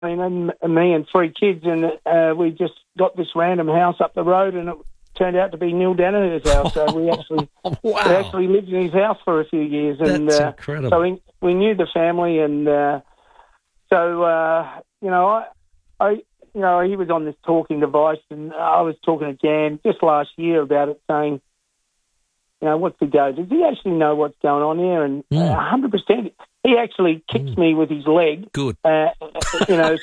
and me and 3 kids, and we just got this random house up the road, and it turned out to be Neil Danaher's house. So we actually lived in his house for a few years, and That's incredible. So we knew the family, and he was on this talking device, and I was talking to Jan just last year about it, saying, what's the go? Does he actually know what's going on here? And 100%. He actually kicks me with his leg. Good. He was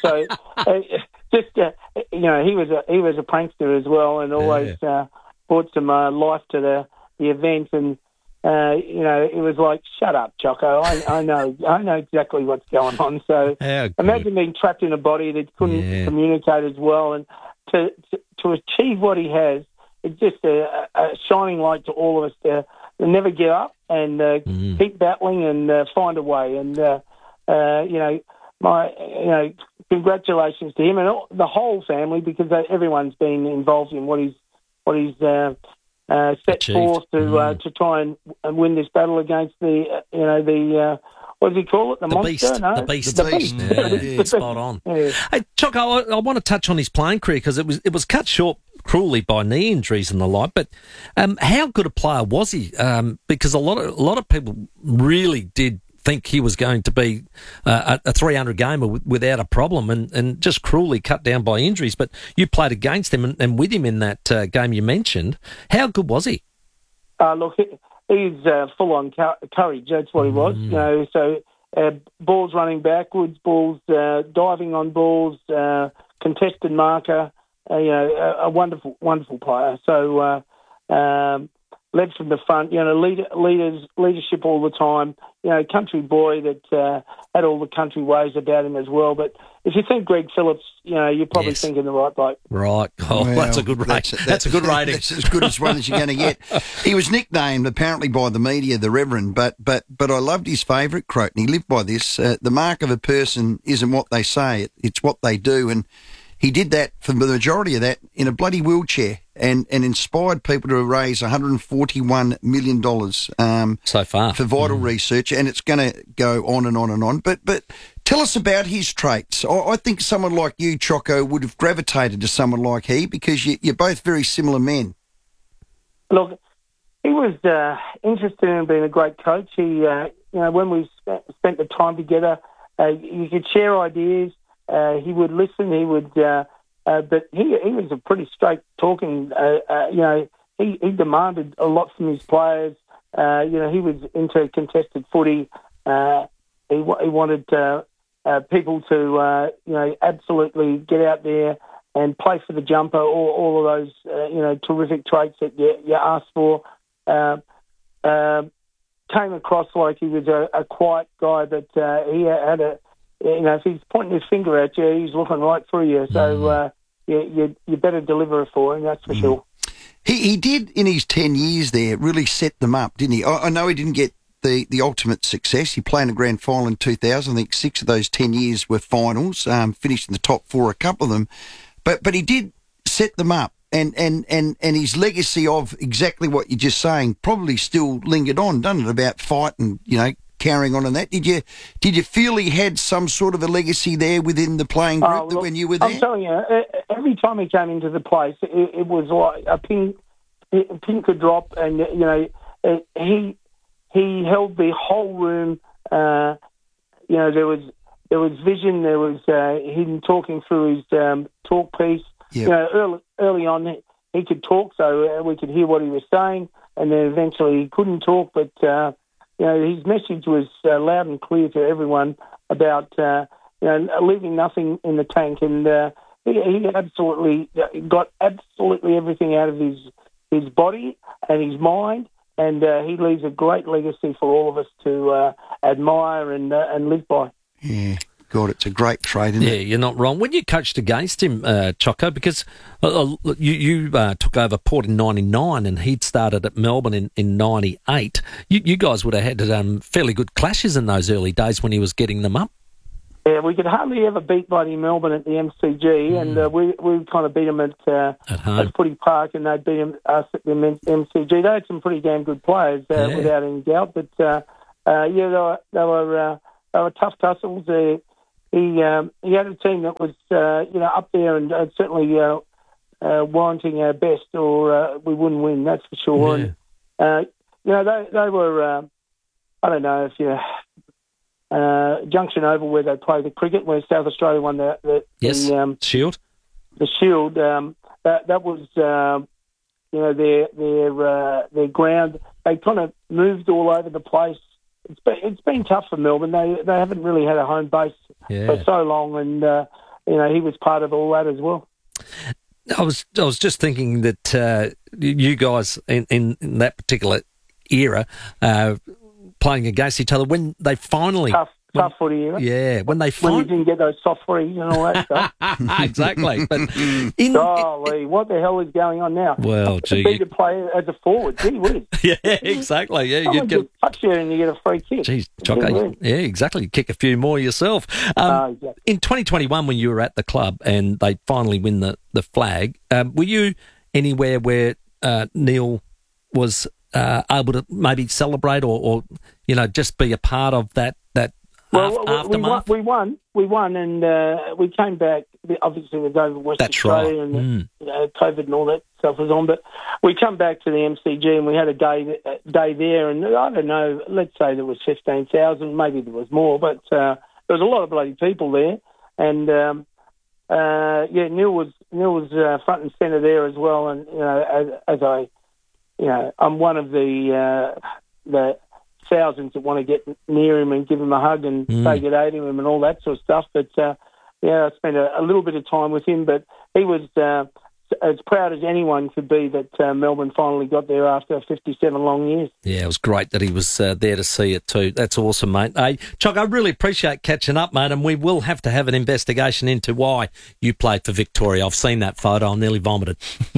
a prankster as well, and always brought some life to the event. And it was like, shut up, Choco. I know exactly what's going on. So imagine being trapped in a body that couldn't communicate as well, and to achieve what he has. It's just a shining light to all of us to never give up and keep battling and find a way. And congratulations to him and the whole family, because everyone's been involved in what he's set forth to try and win this battle against the what does he call it? The monster? Beast. No? The beast. The beast. Yeah, spot on. Yeah. Hey, Choco, I want to touch on his playing career, because it was cut short cruelly by knee injuries and the like. But how good a player was he? Because a lot of people really did think he was going to be a 300 gamer without a problem, and just cruelly cut down by injuries. But you played against him and with him in that game you mentioned. How good was he? Look, he's full on courage. That's what he was. So balls running backwards, balls diving on balls, contested marker. A wonderful, wonderful player. So led from the front. Leadership all the time. Country boy that had all the country ways about him as well. But if you think Greg Phillips, you're probably thinking the right bloke. Right. Oh, well, that's a good rating. That's a good rating. That's as good as one as you're going to get. He was nicknamed apparently by the media the Reverend, but I loved his favourite quote, and he lived by this: "The mark of a person isn't what they say; it's what they do." And he did that for the majority of that in a bloody wheelchair, and inspired people to raise $141 million so far for vital research, and it's going to go on and on and on. But tell us about his traits. I think someone like you, Choco, would have gravitated to someone like he, because you're both very similar men. Look, he was interested in being a great coach. He, when we spent the time together, you could share ideas. He would listen. He would, but he was a pretty straight talking. He demanded a lot from his players. He was into contested footy. He wanted people to, absolutely get out there and play for the jumper. All of those, terrific traits that you asked for. Came across like he was a quiet guy, but he had if he's pointing his finger at you, he's looking right through you. So you better deliver it for him, that's for sure. He did, in his 10 years there, really set them up, didn't he? I know he didn't get the ultimate success. He played in a grand final in 2000. I think 6 of those 10 years were finals, finished in the top 4, a couple of them. But he did set them up. And his legacy of exactly what you're just saying probably still lingered on, doesn't it, about fight and, carrying on that. Did you feel he had some sort of a legacy there within the playing group when you were there? I'm telling you, every time he came into the place, it was like a pin could drop, and he held the whole room. There was vision. There was him talking through his talk piece. Yep. Early on, he could talk, so we could hear what he was saying, and then eventually he couldn't talk, but. His message was loud and clear to everyone about, leaving nothing in the tank. And he absolutely got absolutely everything out of his body and his mind. And he leaves a great legacy for all of us to admire and live by. Yeah. God, it's a great trade, isn't it? Yeah, you're not wrong. When you coached against him, Choco, because you took over Port in 99 and he'd started at Melbourne in 98, you guys would have had fairly good clashes in those early days when he was getting them up. Yeah, we could hardly ever beat Bloody Melbourne at the MCG, and we kind of beat them at Footy Park, and they'd beat us at the MCG. They had some pretty damn good players, without any doubt, but they were tough tussles. he had a team that was up there and certainly warranting our best, or we wouldn't win. That's for sure. Yeah. And they were. I don't know if you. Junction Oval, where they play the cricket, where South Australia won the Shield. The Shield. That was their ground. They kind of moved all over the place. It's been tough for Melbourne. They haven't really had a home base for so long, and he was part of all that as well. I was just thinking that you guys in that particular era playing against each other when they finally tough footy era. Yeah, when you didn't get those soft frees and all that stuff. Exactly. But golly, what the hell is going on now? Well, gee, to play as a forward, gee whiz. Yeah, exactly. Yeah, you just touch you and you get a free kick. Geez, Choco, yeah, exactly. You kick a few more yourself. Exactly. In 2021, when you were at the club and they finally win the flag, were you anywhere where Neil was able to maybe celebrate or just be a part of that aftermath? We won, and we came back. Obviously, it was over Western Australia, right. And COVID and all that stuff was on. But we come back to the MCG, and we had a day there, and I don't know. Let's say there was 15,000, maybe there was more, but there was a lot of bloody people there, and Neil was front and centre there as well. And I'm one of the thousands that want to get near him and give him a hug and say good day to him and all that sort of stuff. But, I spent a little bit of time with him, but he was as proud as anyone could be that Melbourne finally got there after 57 long years. Yeah, it was great that he was there to see it too. That's awesome, mate. Hey, Choc, I really appreciate catching up, mate, and we will have to have an investigation into why you played for Victoria. I've seen that photo. I nearly vomited.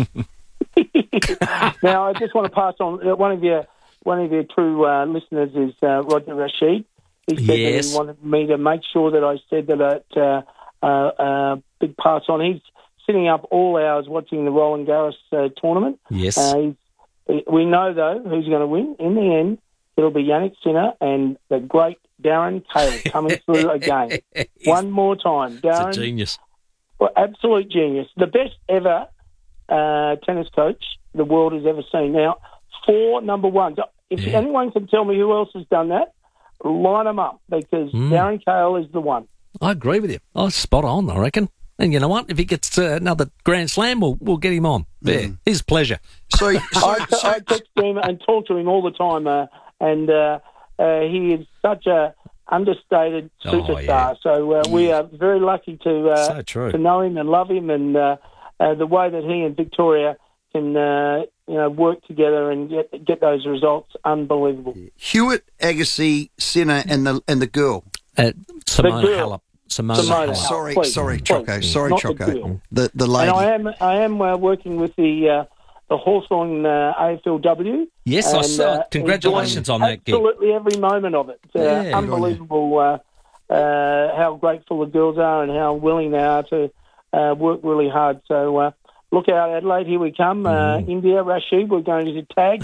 Now, I just want to pass on one of your true listeners is Roger Rashid. He said that he wanted me to make sure that I said that big pass on. He's sitting up all hours watching the Roland Garros tournament. Yes. We know, though, who's going to win. In the end, it'll be Yannick Sinner and the great Darren Cahill coming through again. One more time. Darren, it's a genius. Well, absolute genius. The best ever tennis coach the world has ever seen. Now, 4 number ones. If anyone can tell me who else has done that, line them up, because Darren Cahill is the one. I agree with you. Oh, spot on, I reckon. And you know what? If he gets another Grand Slam, we'll get him on. Yeah, his pleasure. So I text him and talk to him all the time, and he is such a understated superstar. Yeah. So we are very lucky to know him and love him, and the way that he and Victoria can work together and get those results, unbelievable. Hewitt, Agassi, Sinner, and the girl. Simona Halep. Simona. Sorry, Choco. Sorry, Choco. The lady. And I am working with the Hawthorn AFLW. Yes, I saw. Congratulations on that gig. Absolutely every moment of it. Unbelievable how grateful the girls are and how willing they are to work really hard. So look out, Adelaide. Here we come. India, Rashid, we're going to tag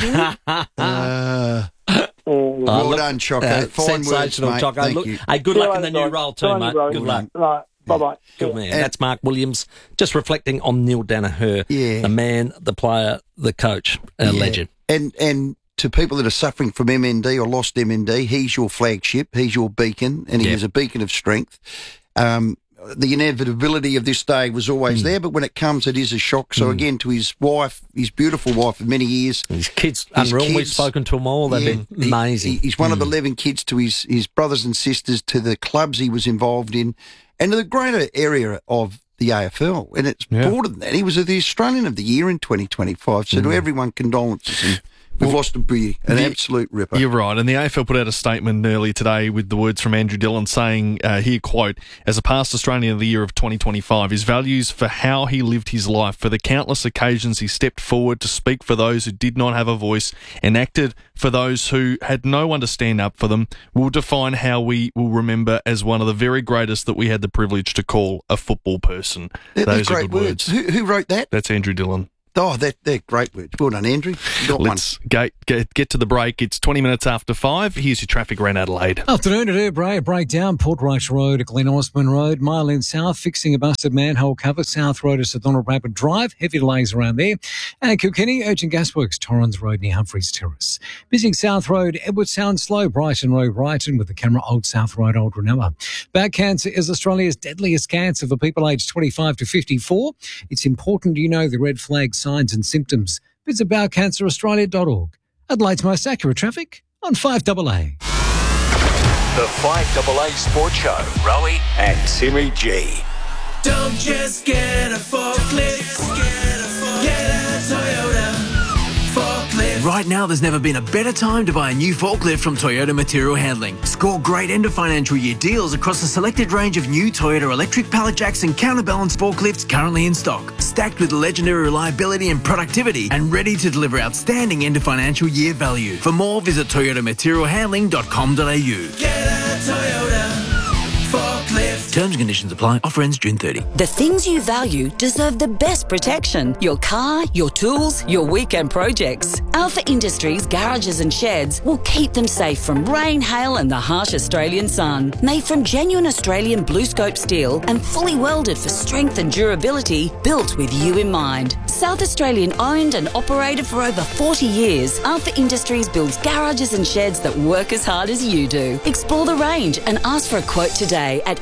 you. Well done, Choco. Fine words, mate. Choco. Thank you. Hey, good luck in the new role too, mate. Good luck. Right. Bye-bye. Good man. That's Mark Williams, just reflecting on Neil Danaher, the man, the player, the coach, a legend. And to people that are suffering from MND or lost MND, he's your flagship, he's your beacon, and he is a beacon of strength. The inevitability of this day was always there, but when it comes, it is a shock. So again, to his wife, his beautiful wife of many years. His kids, unreal. We've spoken to them all. They've been amazing. He's one of 11 kids, to his brothers and sisters, to the clubs he was involved in, and to the greater area of the AFL. And it's broader than that. He was the Australian of the Year in 2025. So to everyone, condolences. And we've lost a beauty, an absolute ripper. You're right. And the AFL put out a statement earlier today with the words from Andrew Dillon saying, here, quote, as a past Australian of the Year of 2025, his values for how he lived his life, for the countless occasions he stepped forward to speak for those who did not have a voice and acted for those who had no one to stand up for them, will define how we will remember as one of the very greatest that we had the privilege to call a football person. Those are great words. Who wrote that? That's Andrew Dillon. They're great words. Well done, Andrew. You got Let's get to the break. It's 20 minutes after 5. Here's your traffic around Adelaide. Afternoon at Airbray, a breakdown. Portrush Road, Glen Osmond Road, mile in south, fixing a busted manhole cover. South Road to St Donald Rapid Drive, heavy delays around there. And Kilkenny, urgent gasworks, Torrens Road near Humphreys Terrace. Busy South Road, Edwardstown slow, Brighton Road, Brighton with the camera, Old South Road, Old Ranella. Back cancer is Australia's deadliest cancer for people aged 25 to 54. It's important you know the red flag signs and symptoms. Visit bowelcanceraustralia.org. Adelaide's most accurate traffic on 5AA. The 5AA Sports Show. Rowie and Timmy G. Don't just get a forklift. Get a Toyota forklift. Right now, there's never been a better time to buy a new forklift from Toyota Material Handling. Score great end of financial year deals across a selected range of new Toyota electric pallet jacks and counterbalance forklifts currently in stock. Stacked with legendary reliability and productivity and ready to deliver outstanding end of financial year value. For more, visit toyotamaterialhandling.com.au. Get a Toyota forklift. Terms and conditions apply. Offer ends June 30. The things you value deserve the best protection. Your car, your tools, your weekend projects. Alpha Industries garages and sheds will keep them safe from rain, hail and the harsh Australian sun. Made from genuine Australian blue scope steel and fully welded for strength and durability, built with you in mind. South Australian owned and operated for over 40 years, Alpha Industries builds garages and sheds that work as hard as you do. Explore the range and ask for a quote today at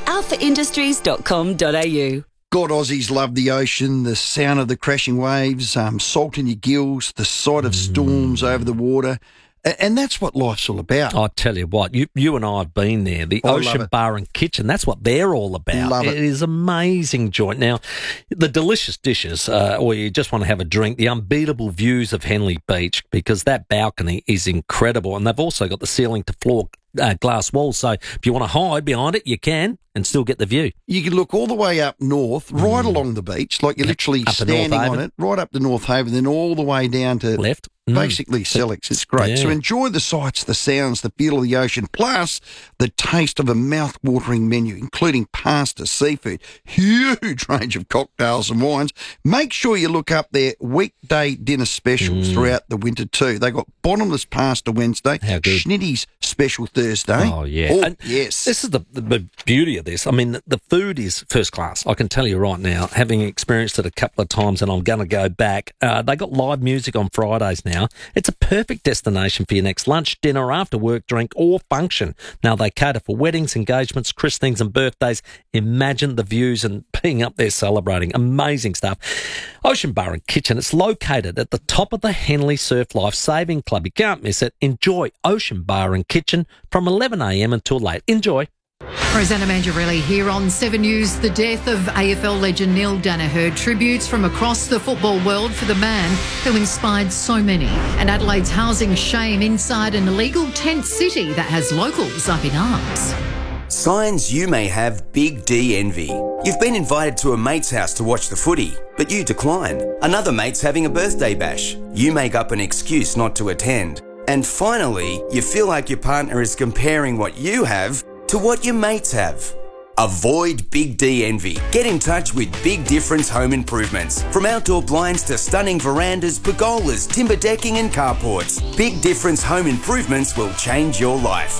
alphaindustries.com.au. God, Aussies love the ocean, the sound of the crashing waves, salt in your gills, the sight of storms over the water. And that's what life's all about. I tell you what, you and I have been there. The Ocean Bar and Kitchen, that's what they're all about. Love it. It is amazing joint. Now, the delicious dishes, or you just want to have a drink, the unbeatable views of Henley Beach, because that balcony is incredible. And they've also got the ceiling to floor glass walls. So if you want to hide behind it, you can and still get the view. You can look all the way up north, right along the beach, like you're literally standing on it, right up to North Haven, then all the way down to left. Basically, Sellex. It's great. Yeah. So enjoy the sights, the sounds, the feel of the ocean, plus the taste of a mouth-watering menu, including pasta, seafood, huge range of cocktails and wines. Make sure you look up their weekday dinner specials throughout the winter too. They got bottomless pasta Wednesday, Schnitty's special Thursday. Oh, yeah. Oh, and yes. This is the beauty of this. I mean, the food is first class. I can tell you right now, having experienced it a couple of times, and I'm going to go back. They got live music on Fridays now. It's a perfect destination for your next lunch, dinner, after work drink or function. Now, they cater for weddings, engagements, christenings and birthdays. Imagine the views and being up there celebrating. Amazing stuff. Ocean Bar and Kitchen. It's located at the top of the Henley Surf Life Saving Club. You can't miss it. Enjoy Ocean Bar and Kitchen from 11 a.m. until late. Enjoy. Rosanna Mangiarelli here on 7 News. The death of AFL legend Neil Danaher, tributes from across the football world for the man who inspired so many. And Adelaide's housing shame inside an illegal tent city that has locals up in arms. Signs you may have Big D envy. You've been invited to a mate's house to watch the footy, but you decline. Another mate's having a birthday bash. You make up an excuse not to attend. And finally, you feel like your partner is comparing what you have to what your mates have. Avoid Big D envy. Get in touch with Big Difference Home Improvements. From outdoor blinds to stunning verandas, pergolas, timber decking and carports, Big Difference Home Improvements will change your life.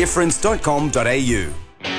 BigDifference.com.au.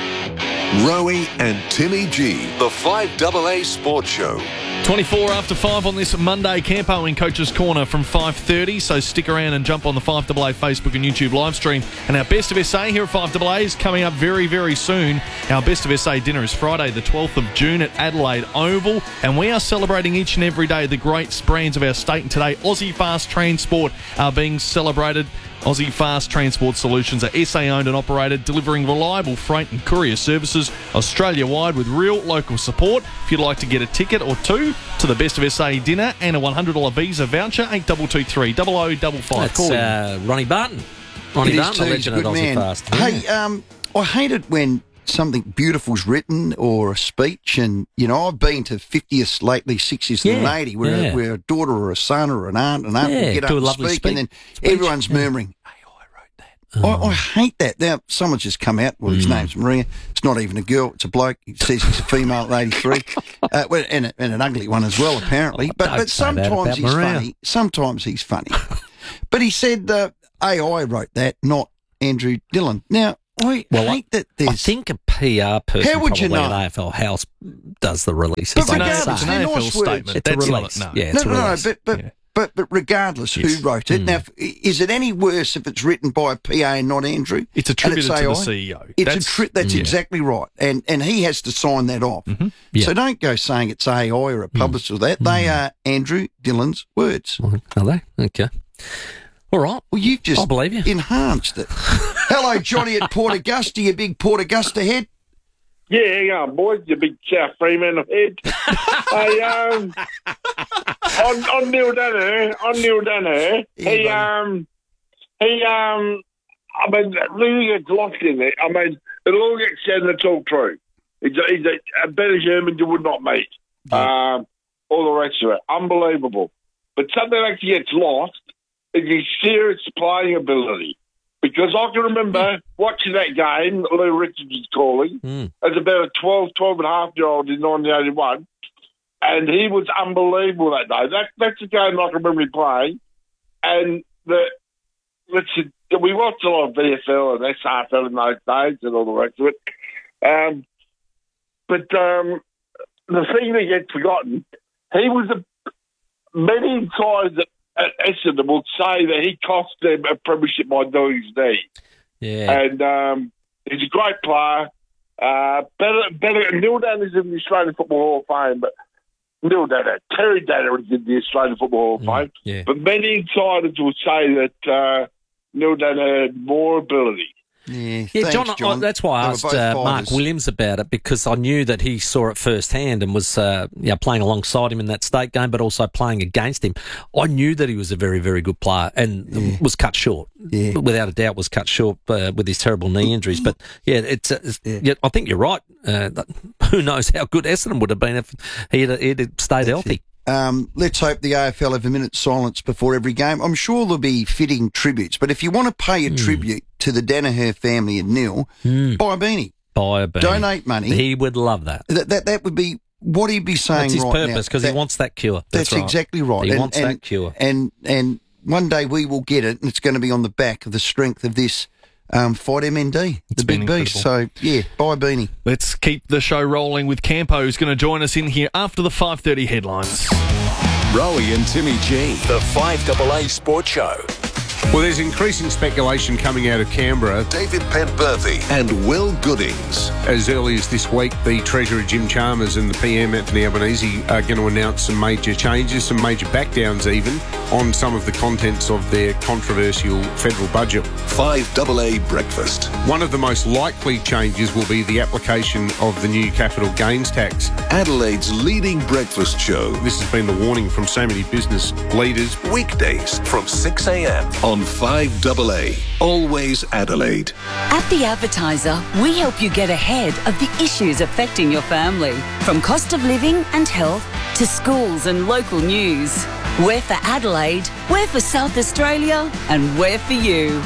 Rowie and Timmy G. The 5AA Sports Show. 24 after 5 on this Monday. Campo in Coach's Corner from 5:30, so stick around and jump on the 5AA Facebook and YouTube live stream. And our Best of SA here at 5AA is coming up very, very soon. Our Best of SA dinner is Friday the 12th of June at Adelaide Oval, and we are celebrating each and every day the great brands of our state. And today, Aussie Fast Transport are being celebrated. Aussie Fast Transport Solutions are SA-owned and operated, delivering reliable freight and courier services Australia-wide with real local support. If you'd like to get a ticket or two to the Best of SA dinner and a $100 Visa voucher, 8223 0055. That's Ronnie Barton. Ronnie Barton, the legend of Aussie Fast. Hey, I hate it when something beautiful's written or a speech, and I've been to 50th lately, 60th and 80, where a daughter or a son or an aunt and uncle get up and speak, and then everyone's murmuring, "Hey, I wrote that." I hate that. Now, someone's just come out. Well, his name's Maria. It's not even a girl. It's a bloke. He says he's a female at 83. And an ugly one as well, apparently. But sometimes he's funny. Sometimes he's funny. But he said AI wrote that, not Andrew Dillon. Now, I hate that there's... I think a PR person How would you know? at AFL House does the releases. But It's an AFL statement. It's a That's release. not, Yeah, it's a release. But regardless who wrote it, now, is it any worse if it's written by a PA and not Andrew? It's attributed to AI? the CEO. That's exactly right. And he has to sign that off. So don't go saying it's AI or a publisher or that. They are Andrew Dillon's words. Are they? Okay. All right. Well, you've just I believe you. enhanced it. Hello, Johnny at Port Augusta, you big Port Augusta head. Yeah, hang on, boys, you big South Fremantle head. On Neil Danaher, he gets lost in it. I mean, it'll all get said and it's all true. He's a better German you would not meet. All the rest of it. Unbelievable. But something that actually gets lost is his serious playing ability. Because I can remember watching that game that Lou Richards was calling as about a 12 and a half-year-old in 1981, and he was unbelievable that day. That's the game I can remember him playing. And we watched a lot of VFL and SRFL in those days and all the rest of it. But the thing that gets forgotten, he was many times at Essendon will say that he cost them a premiership by doing his knee. Yeah. And he's a great player. Better. Neil Danaher is in the Australian Football Hall of Fame, but Terry Danaher is in the Australian Football Hall of Fame. Yeah. But many insiders will say that Neil Danaher had more ability. Yeah, Yeah, thanks, John, that's why I asked Mark Williams about it, because I knew that he saw it firsthand and was playing alongside him in that state game, but also playing against him. I knew that he was a very, very good player and was cut short. Yeah. Without a doubt was cut short with his terrible knee injuries. But, I think you're right. Who knows how good Essendon would have been if he had stayed healthy. Let's hope the AFL have a minute's silence before every game. I'm sure there'll be fitting tributes, but if you want to pay a tribute to the Danaher family and Neil, buy a beanie. Buy a beanie. Donate money. He would love that. That would be what he'd be saying. That's his right purpose, because he wants that cure. That's right. exactly right. He wants that cure. And one day we will get it, and it's going to be on the back of the strength of this Fight MND, the big beast. So, buy a beanie. Let's keep the show rolling with Campo, who's going to join us in here after the 5:30 headlines. Rowie and Timmy G, the 5AA Sports Show. Well, there's increasing speculation coming out of Canberra. David Penberthy and Will Goodings. As early as this week, the Treasurer Jim Chalmers and the PM Anthony Albanese are going to announce some major changes, some major backdowns even, on some of the contents of their controversial federal budget. 5AA Breakfast. One of the most likely changes will be the application of the new capital gains tax. Adelaide's leading breakfast show. This has been the warning from so many business leaders. Weekdays from 6 a.m. on 5AA. Always Adelaide. At The Advertiser, we help you get ahead of the issues affecting your family. From cost of living and health to schools and local news. We're for Adelaide, we're for South Australia, and we're for you.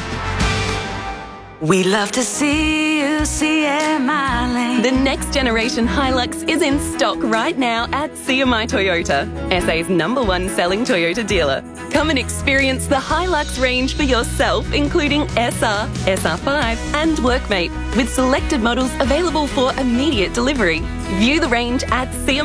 We love to see you CMI. The next generation Hilux is in stock right now at CMI Toyota, SA's #1 selling Toyota dealer. Come and experience the Hilux range for yourself, including SR, SR5 and Workmate, with selected models available for immediate delivery. View the range at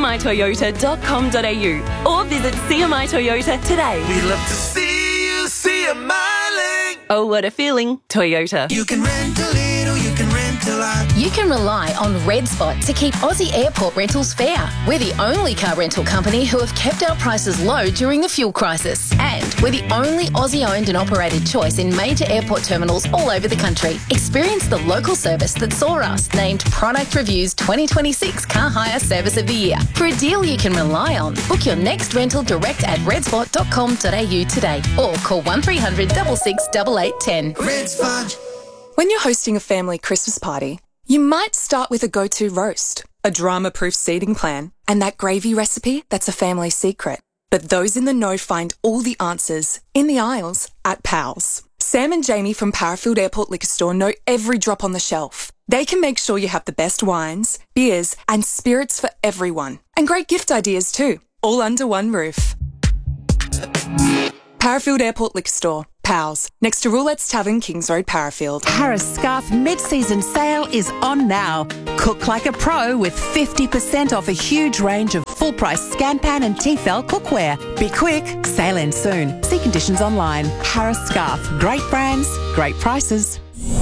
cmitoyota.com.au or visit CMI Toyota today. We love to see you CMI. Oh, what a feeling, Toyota. You can rent a little, you can rent a lot. You can rely on Red Spot to keep Aussie airport rentals fair. We're the only car rental company who have kept our prices low during the fuel crisis. And we're the only Aussie-owned and operated choice in major airport terminals all over the country. Experience the local service that saw us named Product Review's 2026 Car Hire Service of the Year. For a deal you can rely on, book your next rental direct at redspot.com.au today or call 1300 66 8810. Red Spot. When you're hosting a family Christmas party, you might start with a go-to roast, a drama-proof seating plan, and that gravy recipe that's a family secret. But those in the know find all the answers in the aisles at Pal's. Sam and Jamie from Parafield Airport Liquor Store know every drop on the shelf. They can make sure you have the best wines, beers, and spirits for everyone. And great gift ideas too, all under one roof. Parafield Airport Liquor Store, Pals, next to Roulette's Tavern, Kings Road, Parafield. Harris Scarf mid-season sale is on now. Cook like a pro with 50% off a huge range of full-price Scanpan and Tefal cookware. Be quick, sale ends soon. See conditions online. Harris Scarf, great brands, great prices.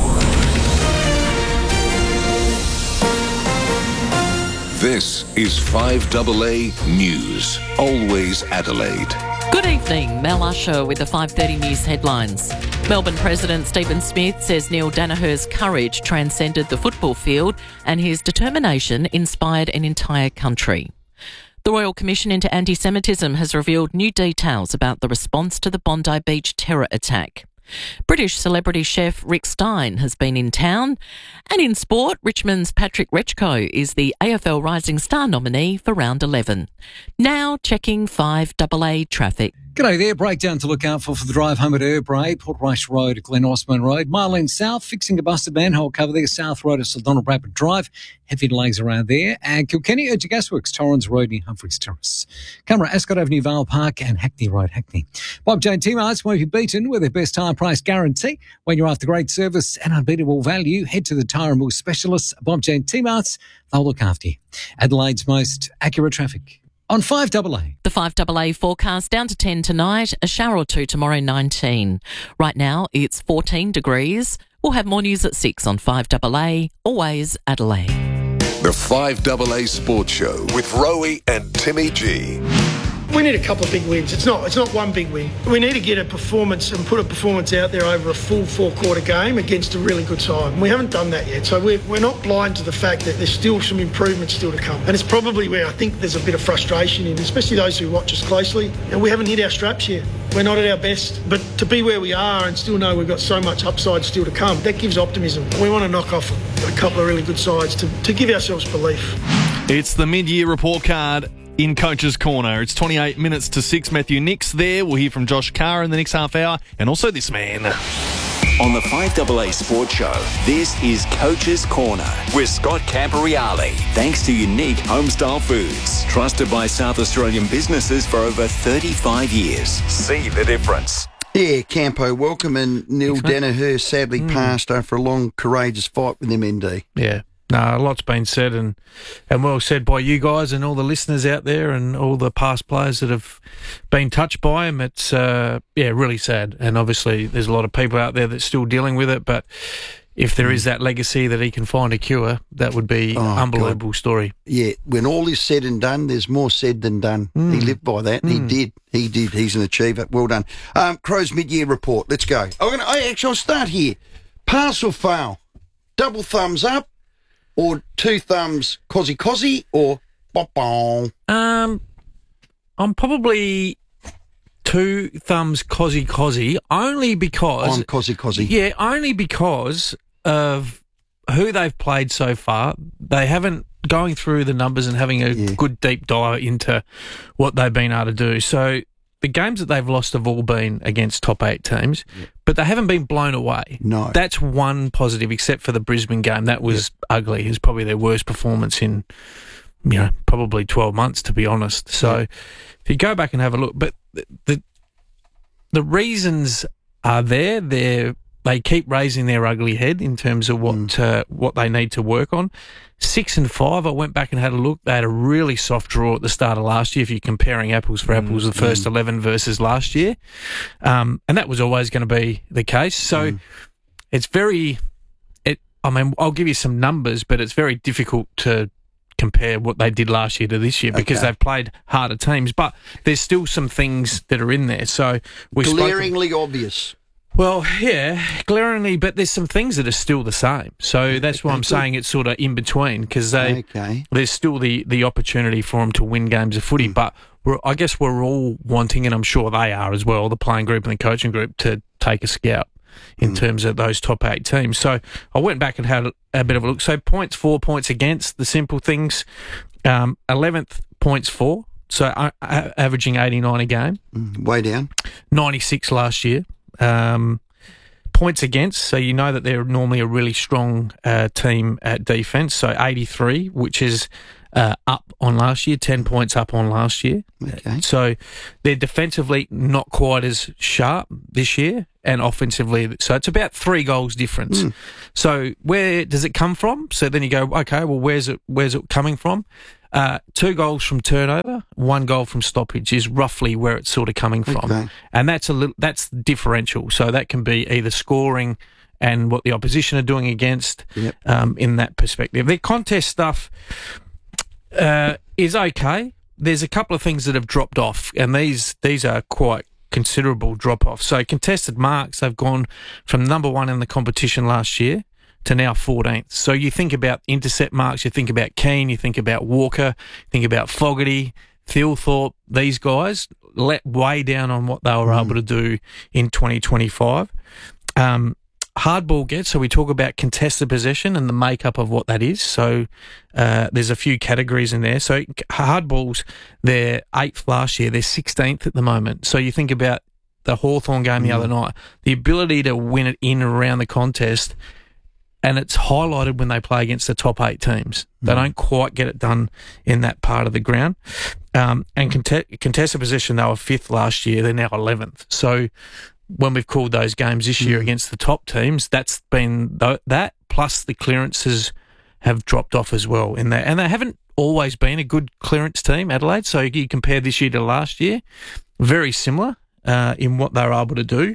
This is 5AA News. Always Adelaide. Good evening, Mel Usher with the 5:30 News headlines. Melbourne President Stephen Smith says Neil Daniher's courage transcended the football field and his determination inspired an entire country. The Royal Commission into Anti-Semitism has revealed new details about the response to the Bondi Beach terror attack. British celebrity chef Rick Stein has been in town. And in sport, Richmond's Patrick Rechko is the AFL Rising Star nominee for round 11. Now checking 5AA traffic. G'day there. Breakdown to look out for the drive home at Erbray, Portrush Road, Glen Osmond Road, Marlene South, fixing a busted manhole cover there, South Road at Donald Rapid Drive, heavy delays around there, and Kilkenny, Urgent Gasworks, Torrens Road near Humphreys Terrace. Camera, Ascot Avenue, Vale Park, and Hackney Road, Hackney. Bob Jane T-Marts won't be beaten with their best tyre price guarantee. When you're after great service and unbeatable value, head to the Tyre and Wheel specialists, Bob Jane T-Marts. They'll look after you. Adelaide's most accurate traffic. On 5AA. The 5AA forecast down to 10 tonight, a shower or two tomorrow, 19. Right now, it's 14 degrees. We'll have more news at 6 on 5AA, always Adelaide. The 5AA Sports Show with Rowie and Timmy G. We need a couple of big wins. It's not one big win. We need to get a performance and put a performance out there over a full four-quarter game against a really good side. We haven't done that yet, so we're not blind to the fact that there's still some improvements still to come. And it's probably where I think there's a bit of frustration in, especially those who watch us closely. And we haven't hit our straps yet. We're not at our best. But to be where we are and still know we've got so much upside still to come, that gives optimism. We want to knock off a couple of really good sides to give ourselves belief. It's the mid-year report card in Coach's Corner. It's 28 minutes to 6. Matthew Nix there. We'll hear from Josh Carr in the next half hour, and also this man. On the 5AA Sports Show, this is Coach's Corner with Scott Camporeale. Thanks to Unique Homestyle Foods, trusted by South Australian businesses for over 35 years. See the difference. Yeah, Campo, welcome. And Neil Daniher sadly passed after a long, courageous fight with MND. Yeah. No, a lot's been said and well said by you guys and all the listeners out there and all the past players that have been touched by him. It's, really sad. And obviously there's a lot of people out there that's still dealing with it, but if there is that legacy that he can find a cure, that would be an unbelievable story. Yeah, when all is said and done, there's more said than done. He lived by that. He did. He's an achiever. Well done. Crow's mid-year report. Let's go. I'll start here. Pass or fail? Double thumbs up? Or two thumbs, cozzy, or bop-bong? I'm probably two thumbs, cozzy, only because... I'm cozzy. Yeah, only because of who they've played so far. They haven't, going through the numbers and having a good deep dive into what they've been able to do. So the games that they've lost have all been against top 8 teams, but they haven't been blown away. No. That's one positive, except for the Brisbane game. That was ugly. It was probably their worst performance in, probably 12 months, to be honest. So if you go back and have a look, but the reasons are there. They keep raising their ugly head in terms of what they need to work on. 6 and 5, I went back and had a look. They had a really soft draw at the start of last year if you're comparing apples for apples, the first 11 versus last year. And that was always going to be the case. So it's I'll give you some numbers, but it's very difficult to compare what they did last year to this year because they've played harder teams. But there's still some things that are in there. So glaringly obvious. Well, yeah, glaringly, but there's some things that are still the same. So that's why I'm saying it's sort of in between because there's still the opportunity for them to win games of footy. But I guess we're all wanting, and I'm sure they are as well, the playing group and the coaching group, to take a scalp in terms of those top 8 teams. So I went back and had a bit of a look. So points for, points against, the simple things. 11th points for, so averaging 89 a game. Way down. 96 last year. points against, so you know that they're normally a really strong team at defence. So 83, which is up on last year, 10 points up on last year. Okay. So they're defensively not quite as sharp this year, and offensively, so it's about 3 goals difference. So where does it come from? So then you go, okay, well, where's it coming from? 2 goals from turnover, 1 goal from stoppage is roughly where it's sort of coming from, Okay. and that's differential. So that can be either scoring and what the opposition are doing against. Yep. In that perspective, their contest stuff is okay. There's a couple of things that have dropped off, and these are quite considerable drop-offs. So contested marks, they've gone from number 1 in the competition last year to now 14th. So you think about intercept marks, you think about Keane, you think about Walker, think about Fogarty, Thilthorpe, these guys let way down on what they were able to do in 2025. Hardball gets, so we talk about contested possession and the makeup of what that is. So there's a few categories in there. So hardballs, they're 8th last year, they're 16th at the moment. So you think about the Hawthorn game the other night, the ability to win it in and around the contest, and it's highlighted when they play against the top 8 teams. They don't quite get it done in that part of the ground. And contested possession, they were 5th last year, they're now 11th. So when we've called those games this year against the top teams, that's been that, plus the clearances have dropped off as well in that. And they haven't always been a good clearance team, Adelaide. So you compare this year to last year, very similar in what they were able to do.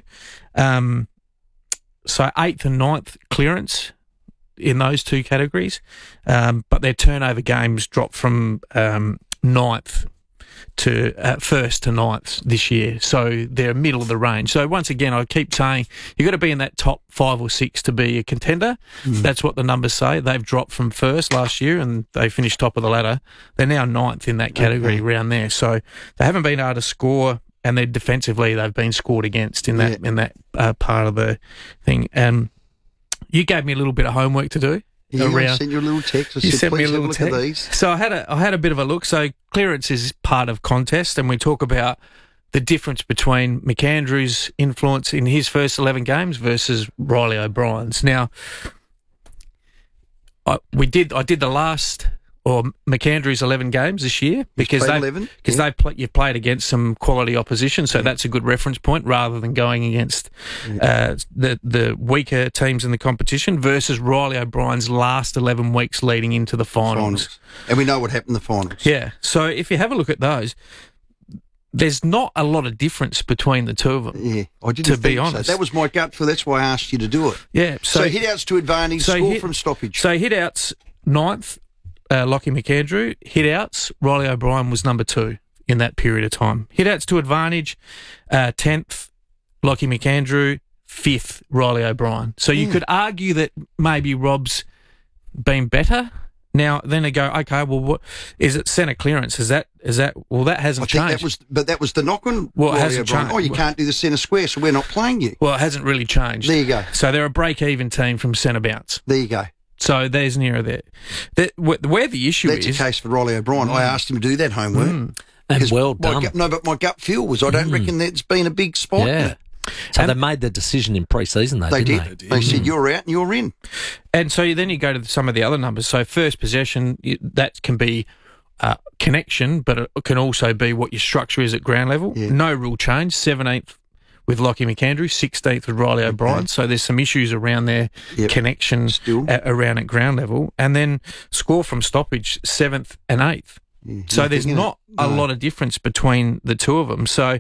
So 8th and 9th clearance in those 2 categories, but their turnover games dropped from 9th to 1st to 9th this year. So they're middle of the range. So once again, I keep saying you've got to be in that top 5 or 6 to be a contender. That's what the numbers say. They've dropped from 1st last year and they finished top of the ladder. They're now 9th in that category around there. So they haven't been able to score, and they're defensively they've been scored against in that part of the thing. You gave me a little bit of homework to do. Yeah, I sent you a little text. You sent me a please have little look text. at these. So I had a bit of a look. So clearance is part of contest, and we talk about the difference between McAndrew's influence in his first 11 games versus Riley O'Brien's. Now, I did the last, or McAndrew's 11 games this year because you've played against some quality opposition, so that's a good reference point rather than going against the weaker teams in the competition versus Riley O'Brien's last 11 weeks leading into the finals. And we know what happened in the finals. Yeah, so if you have a look at those, there's not a lot of difference between the two of them. Yeah, I didn't to be honest. So. That was my gut feel. That's why I asked you to do it. Yeah. So hit-outs to advantage, score from stoppage. So hit-outs, 9th, Lockie McAndrew. Hit-outs, Riley O'Brien was number 2 in that period of time. Hit-outs to advantage, 10th, Lockie McAndrew. 5th, Riley O'Brien. So you could argue that maybe Rob's been better. Now, then they go, okay, well, what is it? Centre clearance? Is that? Well, that hasn't changed. That was the knock on. Well, it hasn't changed. Oh, you can't do the centre square, so we're not playing you. Well, it hasn't really changed. There you go. So they're a break-even team from centre bounce. There you go. So there's nearer there. Where the issue is... That's a case for Riley O'Brien. I asked him to do that homework. And well done. But my gut feel was I don't reckon that's been a big spot. Yeah. So they made the decision in pre-season, though, didn't they? They said, you're out and you're in. And so then you go to some of the other numbers. So first possession, that can be connection, but it can also be what your structure is at ground level. Yeah. No real change. 17th with Lockie McAndrew, 16th with Riley O'Brien. So there's some issues around their connection around at ground level. And then score from stoppage, 7th and 8th. Yeah, so there's not a lot of difference between the two of them. So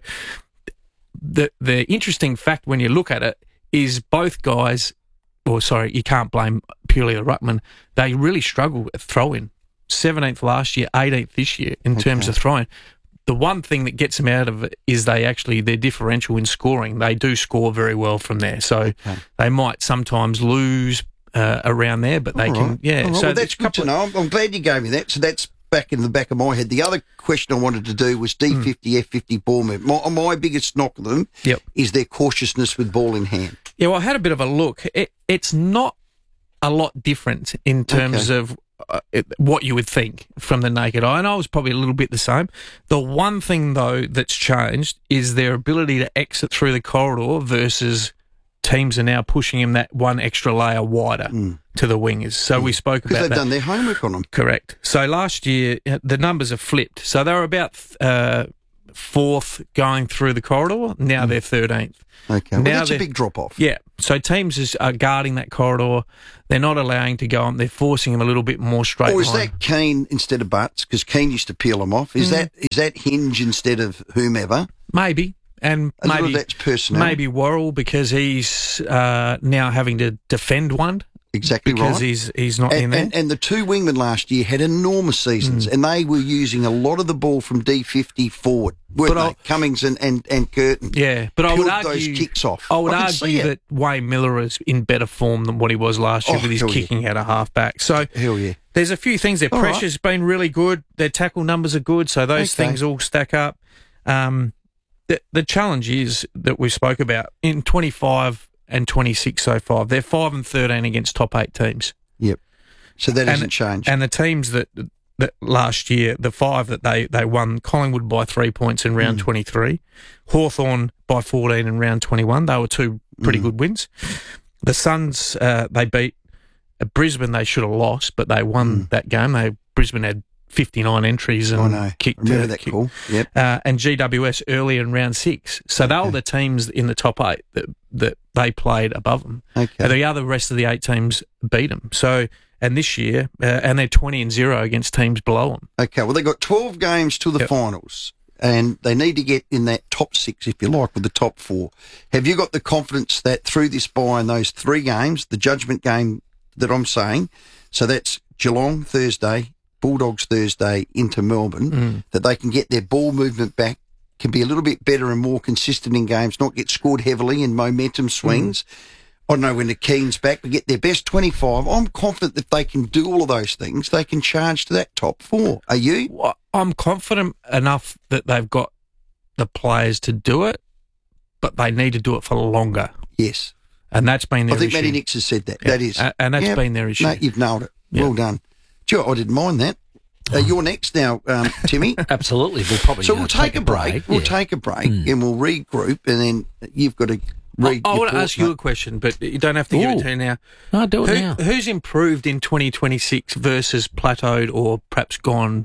the interesting fact when you look at it is both guys, you can't blame purely the ruckman, they really struggle at throw-in. 17th last year, 18th this year in terms of throwing. The one thing that gets them out of it is their differential in scoring. They do score very well from there. So they might sometimes lose around there, but they can, Right. So well, that's good to know. I'm glad you gave me that. So that's back in the back of my head. The other question I wanted to do was D50, F50 ball movement. My biggest knock of them is their cautiousness with ball in hand. Yeah, well, I had a bit of a look. It's not a lot different in terms of what you would think from the naked eye, and I was probably a little bit the same. The one thing, though, that's changed is their ability to exit through the corridor versus teams are now pushing him that one extra layer wider to the wingers. So we spoke about that. Because they've done their homework on them. Correct. So last year, the numbers have flipped. So they were about fourth going through the corridor. Now they're 13th. Okay, well, that's a big drop-off. Yeah. So teams are guarding that corridor. They're not allowing to go on. They're forcing them a little bit more straight Or is line. that Keane instead of Butts? Because Keane used to peel them off. Is that Hinge instead of whomever? Maybe. And A lot of maybe that's personnel. Maybe Worrell because he's now having to defend one. Exactly because right. he's not in there. And the two wingmen last year had enormous seasons, and they were using a lot of the ball from D50 forward, weren't they? Cummings and Curtin. Yeah, but I would Peeled argue those kicks off. I would can see argue that Wayne Miller is in better form than what he was last year with his hell yeah. kicking out of half-back. So hell yeah. There's a few things. Their All pressure's been really good. Their tackle numbers are good, so those things all stack up. The challenge is that we spoke about in 25 and 26 so far. They're 5 and 13 against top 8 teams. Yep. So that hasn't changed. And the teams that last year, the 5 that they won, Collingwood by 3 points in round 23, Hawthorn by 14 in round 21. They were two pretty good wins. The Suns, they beat Brisbane. They should have lost, but they won that game. Brisbane had 59 entries and kicked. Remember that call? Yep. And GWS early in round 6. So they were the teams in the top 8 that they played above them. Okay. And the rest of the 8 teams beat them. So, and this year, and they're 20-0 against teams below them. Okay, well, they've got 12 games to the finals, and they need to get in that top 6, if you like, with the top 4. Have you got the confidence that through this bye and those 3 games, the judgment game that I'm saying, so that's Geelong Thursday, Bulldogs Thursday into Melbourne, that they can get their ball movement back, can be a little bit better and more consistent in games, not get scored heavily in momentum swings. I don't know when the Keen's back, but get their best 25. I'm confident that they can do all of those things. They can charge to that top 4. Are you? Well, I'm confident enough that they've got the players to do it, but they need to do it for longer. Yes. And that's been their issue. I think Matty Nix has said that. Yeah. That is. And that's been their issue. No, you've nailed it. Yeah. Well done. Sure, I didn't mind that. You're next now, Timmy. Absolutely. We'll probably So we'll take a break. We'll take a break and we'll regroup, and then you've got to read. I want to ask you a question, but you don't have to give it to me now. No, do it now. Who's improved in 2026 versus plateaued or perhaps gone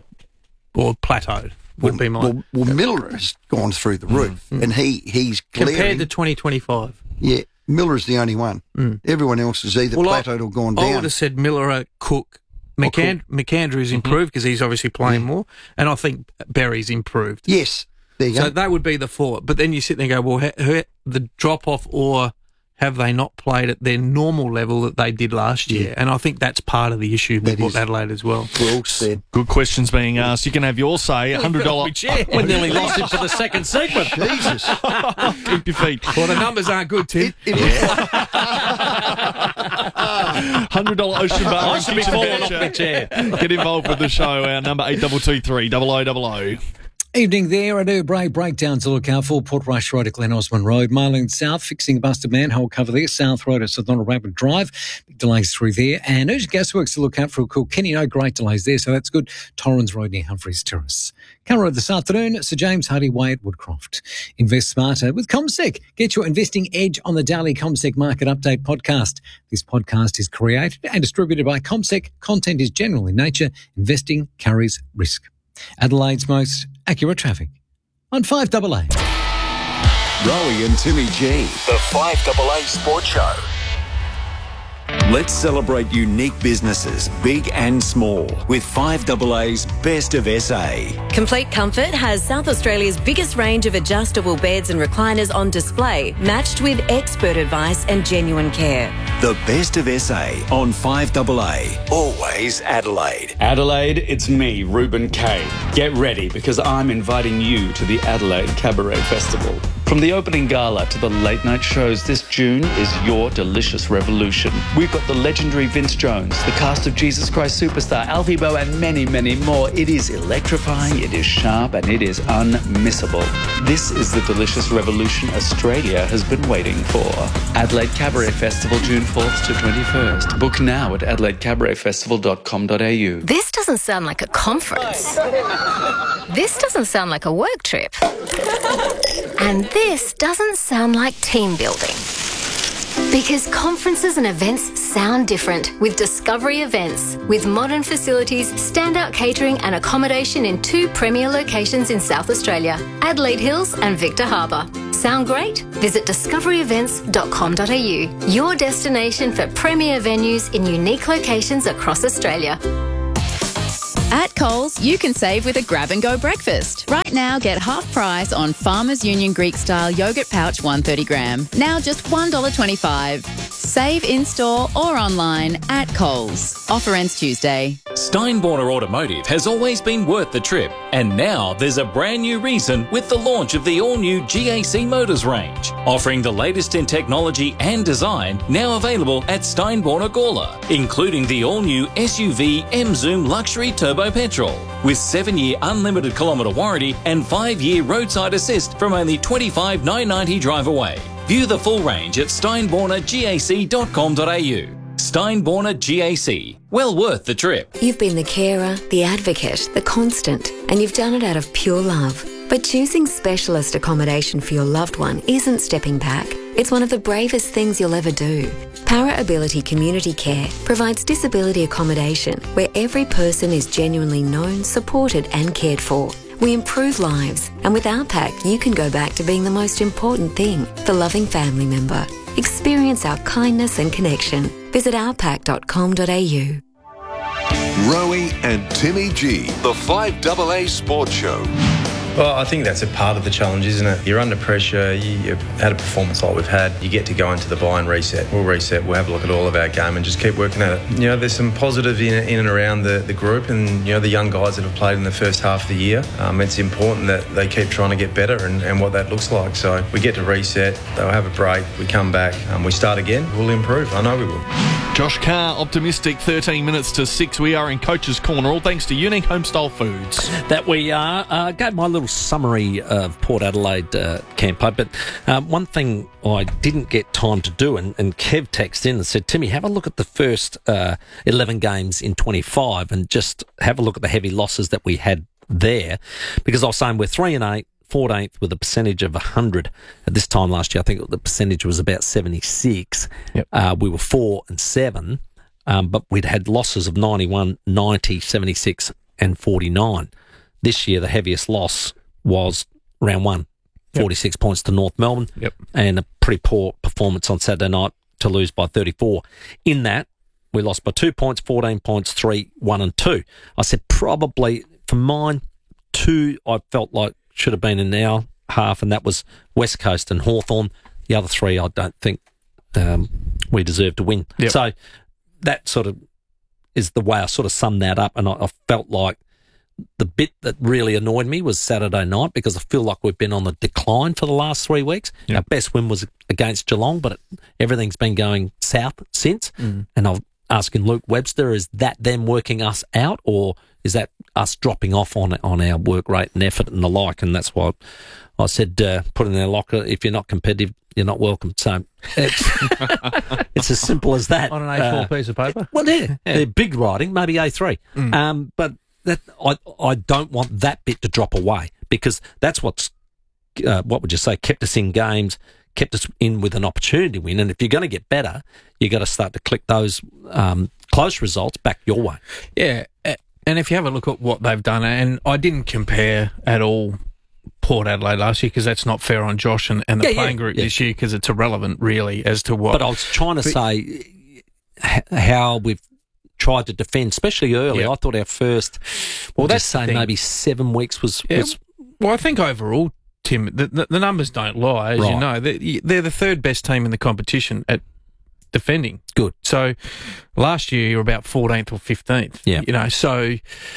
or plateaued? Would be mine. Well, Miller has gone through the roof, and he's glaring. Compared to 2025. Yeah, Miller is the only one. Everyone else has either plateaued or gone down. I would have said Miller, Cook. McAndrew's improved because he's obviously playing more, and I think Berry's improved. Yes, there you go. So that would be the 4. But then you sit there and go, well, the drop-off, or have they not played at their normal level that they did last year? And I think that's part of the issue with Port Adelaide as well. Well said. Good questions being asked. You can have your say. $100. We nearly lost it for the second segment. Jesus. Keep your feet. Well, the numbers aren't good, Tim. $100 Ocean Bar. I should be falling off my chair. Get involved with the show. Our number 8223 0000. Evening there. I do breakdowns to look out for. Portrush Road to Glen Osmond Road. Marlene South, fixing a busted manhole cover there. South Road at St Donald Rapid Drive. Big delays through there. And urgent gasworks to look out for. Kilkenny, no great delays there, so that's good. Torrens Road near Humphreys Terrace. Camera this afternoon, Sir James Hardy Way at Woodcroft. Invest smarter with CommSec. Get your investing edge on the daily CommSec Market Update podcast. This podcast is created and distributed by CommSec. Content is general in nature. Investing carries risk. Adelaide's most accurate traffic on 5AA. Rowie and Timmy G, the 5AA Sports Show. Let's celebrate unique businesses, big and small, with 5AA's Best of SA. Complete Comfort has South Australia's biggest range of adjustable beds and recliners on display, matched with expert advice and genuine care. The Best of SA on 5AA. Always Adelaide. Adelaide, it's me, Ruben Kay. Get ready because I'm inviting you to the Adelaide Cabaret Festival. From the opening gala to the late night shows, this June is your delicious revolution. We've got the legendary Vince Jones, the cast of Jesus Christ Superstar, Alfie Boe, and many, many more. It is electrifying, it is sharp, and it is unmissable. This is the delicious revolution Australia has been waiting for. Adelaide Cabaret Festival, June 4th to 21st. Book now at adelaidecabaretfestival.com.au. This doesn't sound like a conference. This doesn't sound like a work trip. And this doesn't sound like team building. Because conferences and events sound different with Discovery Events. With modern facilities, standout catering and accommodation in 2 premier locations in South Australia, Adelaide Hills and Victor Harbour. Sound great? Visit discoveryevents.com.au, your destination for premier venues in unique locations across Australia. At Coles, you can save with a grab-and-go breakfast. Right now, get half price on Farmers Union Greek-style yogurt pouch 130 gram. Now just $1.25. Save in-store or online at Coles. Offer ends Tuesday. Steinborner Automotive has always been worth the trip, and now there's a brand new reason with the launch of the all-new GAC Motors range, offering the latest in technology and design, now available at Steinborner Gawler, including the all-new SUV M-Zoom Luxury Turbo Petrol, with 7-year unlimited kilometre warranty and 5-year roadside assist from only $25,990 drive away. View the full range at steinbornergac.com.au. Steinborner GAC. Well worth the trip. You've been the carer, the advocate, the constant, and you've done it out of pure love. But choosing specialist accommodation for your loved one isn't stepping back. It's one of the bravest things you'll ever do. Para Ability Community Care provides disability accommodation where every person is genuinely known, supported and cared for. We improve lives, and with our pack, you can go back to being the most important thing, the loving family member. Experience our kindness and connection. Visit ourpack.com.au. Rowie and Timmy G, the 5AA Sports Show. Well, I think that's a part of the challenge, isn't it? You're under pressure, you've had a performance like we've had, you get to go into the bye and reset. We'll reset, we'll have a look at all of our game and just keep working at it. You know, there's some positive in and around the group and, you know, the young guys that have played in the first half of the year. It's important that they keep trying to get better and what that looks like. So we get to reset, they'll have a break, we come back, we start again, we'll improve. I know we will. Josh Carr, optimistic, 13 minutes to 6. We are in Coach's Corner, all thanks to Unique Homestyle Foods. That we are. Gave my little summary of Port Adelaide campaign, but one thing I didn't get time to do, and Kev texted in and said, Timmy, have a look at the first 11 games in 25 and just have a look at the heavy losses that we had there, because I was saying we're 3-8, 14th with a percentage of 100. At this time last year, I think the percentage was about 76. Yep. We were 4-7, but we'd had losses of 91, 90, 76 and 49. This year, the heaviest loss was round 1, 46 points to North Melbourne, and a pretty poor performance on Saturday night to lose by 34. In that, we lost by 2 points, 14 points, 3, 1 and 2. I said probably, for mine, 2 I felt like should have been in our half, and that was West Coast and Hawthorn. The other 3 I don't think we deserve to win. Yep. So that sort of is the way I sort of summed that up, and I felt like the bit that really annoyed me was Saturday night, because I feel like we've been on the decline for the last 3 weeks. Yep. Our best win was against Geelong, but everything's been going south since. And I'm asking Luke Webster, is that them working us out, or is that us dropping off on our work rate and effort and the like? And that's why I said, put in their locker, if you're not competitive, you're not welcome. So it's as simple as that. On an A4 piece of paper? Well, they're big writing, maybe A3. But that I don't want that bit to drop away, because that's what's, what would you say, kept us in games, kept us in with an opportunity to win. And if you're going to get better, you got to start to click those close results back your way. Yeah. And if you have a look at what they've done, and I didn't compare at all Port Adelaide last year, because that's not fair on Josh and the playing group this year, because it's irrelevant really as to what. But I was trying to say how we've tried to defend, especially early. I thought our first, that's saying maybe 7 weeks was. Well, I think overall, Tim, the numbers don't lie, as you know. They're the third best team in the competition at defending. Good. So last year you were about 14th or 15th. Yeah. You know, so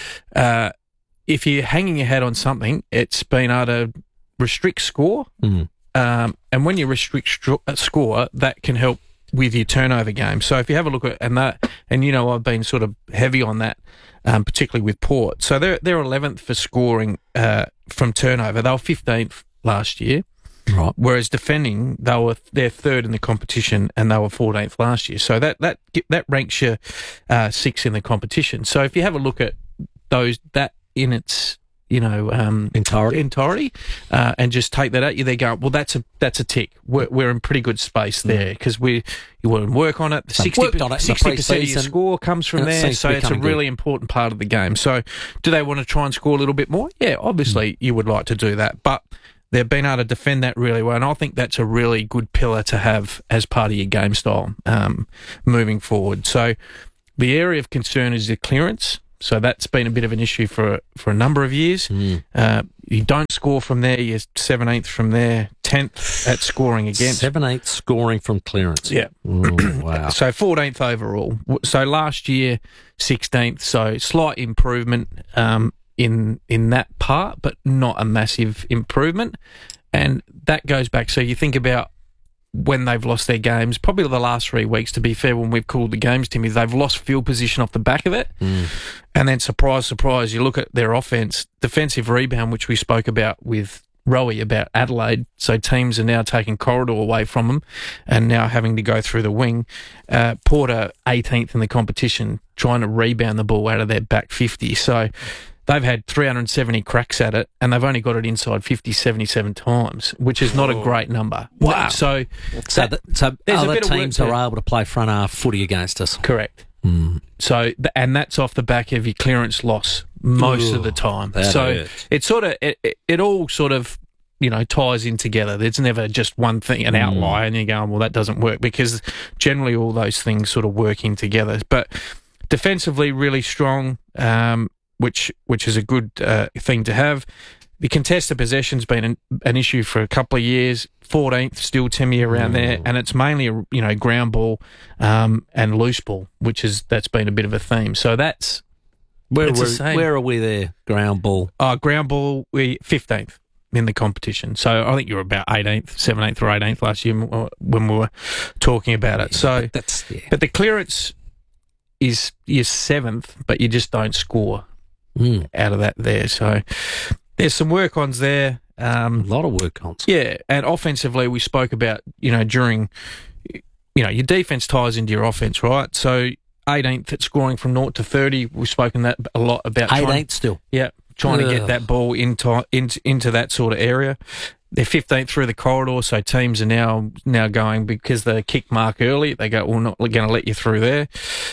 if you're hanging your hat on something, it's been able to restrict score. And when you restrict score, that can help with your turnover game. So if you have a look at that, and you know I've been sort of heavy on that, particularly with Port. So they're 11th for scoring from turnover. They were 15th last year. Right. Whereas defending, they're third in the competition, and they were 14th last year. So that ranks you 6th in the competition. So if you have a look at that in its entirety, and just take that at you. They're going, well, that's a tick. We're in pretty good space there because you want to work on it. 60% of your score comes from there, so it's a really important part of the game. So, do they want to try and score a little bit more? Yeah, obviously you would like to do that, but they've been able to defend that really well, and I think that's a really good pillar to have as part of your game style moving forward. So, the area of concern is the clearance. So that's been a bit of an issue for a number of years. You don't score from there. You're 17th from there, 10th at scoring against. 7/8 scoring from clearance. Yeah. Ooh, wow. So 14th overall. So last year, 16th. So slight improvement in that part, but not a massive improvement. And that goes back. So you think about when they've lost their games, probably the last 3 weeks, to be fair, when we've called the games, Timmy, they've lost field position off the back of it. And then, surprise, surprise, you look at their offense, defensive rebound, which we spoke about with Rowie about Adelaide. So teams are now taking corridor away from them and now having to go through the wing. Porter, 18th in the competition, trying to rebound the ball out of their back 50. So they've had 370 cracks at it, and they've only got it inside 50, 77 times, which is not a great number. Wow. So other teams are able to play front half footy against us. Correct. So, and that's off the back of your clearance loss most of the time. So it's sort of, it all sort of, ties in together. There's never just one thing, an outlier, and you're going, well, that doesn't work, because generally all those things sort of working together. But defensively, really strong, which is a good thing to have. The contested possession's been an issue for a couple of years. 14th, still Timmy around there, and it's mainly ground ball and loose ball, that's been a bit of a theme. So that's where are we there? Ground ball. Ground ball, we 15th in the competition. So I think you were about 18th, 17th or 18th last year when we were talking about it. So but the clearance is your 7th, but you just don't score out of that there. So there's some work-ons there. A lot of work-ons. Yeah, and offensively, we spoke about, during, your defence ties into your offence, right? So 18th at scoring from 0 to 30. We've spoken that a lot about. 18th still. Yeah, trying to get that ball into that sort of area. They're 15th through the corridor, so teams are now going, because they kick mark early, they go, we're not going to let you through there.